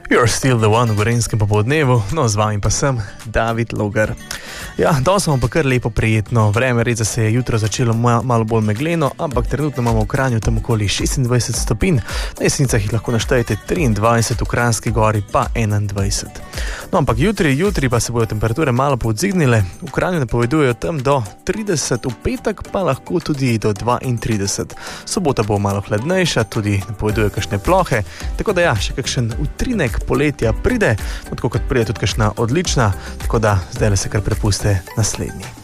You're still the one v Gorenjskem popoldnevu, no z vami pa sem David Logar. Ja, danes smo pa kar lepo prijetno vreme, res da se je jutro začelo malo bolj megleno, ampak trenutno imamo v Kranju tam okoli 26 stopinj, na Jesenicah jih lahko naštejete 23, v Kranjski gori pa 21. No, ampak jutri pa se bodo temperature malo povzdignile, v Kranju napovedujejo tam do 30, v petek pa lahko tudi do 32. Sobota bo malo hladnejša, tudi napovedujejo kakšne plohe, tako da ja, še kakšen utrinek poletja pride, tako kot pride tudi kakšna odlična, tako da zdaj se kar prepuste naslednji.